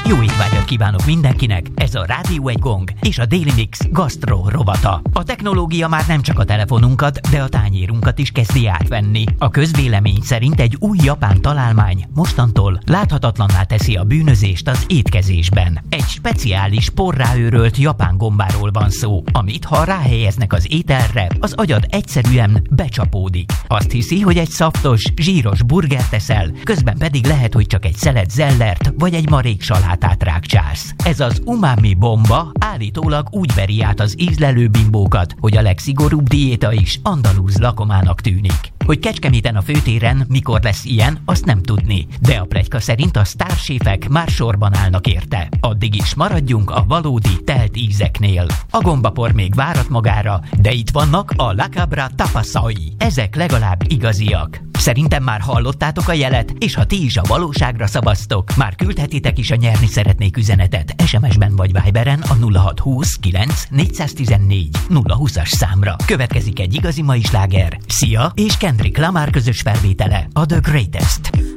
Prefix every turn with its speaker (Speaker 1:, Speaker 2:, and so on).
Speaker 1: Jó étvágyat kívánok mindenkinek, ez a Rádió 1 Gong és a Daily Mix Gastro rovata. A technológia már nem csak a telefonunkat, de a tányérunkat is kezdi átvenni. A közvélemény szerint egy új japán találmány mostantól láthatatlanná teszi a bűnözést az étkezésben. Egy speciális porrá őrölt japán gombáról van szó, amit ha ráhelyeznek az ételre, az agyad egyszerűen becsapódik. Azt hiszi, hogy egy szaftos, zsíros burgert eszel, közben pedig lehet, hogy csak egy szelet zellert vagy egy marék salátát rákcsálsz. Ez az umami bomba állítólag úgy veri át az ízlelő bimbókat, hogy a legszigorúbb diéta is andalúz lakomának tűnik. Hogy Kecskeméten a főtéren mikor lesz ilyen, azt nem tudni, de a pletyka szerint a sztárséfek már sorban állnak érte. Addig is maradjunk a valódi telt ízeknél. A gombapor még várat magára, de itt vannak a La Cabra tapasai. Ezek legalább igaziak. Szerintem már hallottátok a jelet, és ha ti is a valóságra szavaztok, már küldhetitek is a nyerni szeretnék üzenetet SMS-ben vagy Viberen a 0620 9 414 020-as számra. Következik egy igazi mai sláger. Sia és Kendrick Lamar közös felvétele, a The Greatest.